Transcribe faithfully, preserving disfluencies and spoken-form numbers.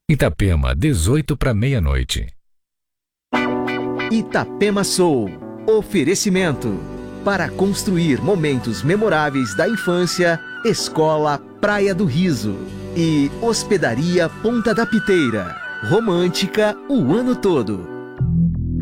Itapema, dezoito para meia-noite. Itapema Soul. Oferecimento. Para construir momentos memoráveis da infância, Escola Praia do Riso. E Hospedaria Ponta da Piteira. Romântica o ano todo.